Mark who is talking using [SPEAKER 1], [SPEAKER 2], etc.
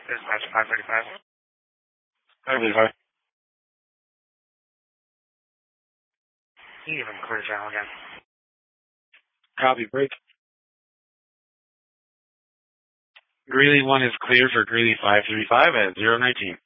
[SPEAKER 1] Dispatch 535.
[SPEAKER 2] I believe I.
[SPEAKER 1] Even clear channel again.
[SPEAKER 2] Copy, break. Greeley 1 is clear for Greeley 535 at 019.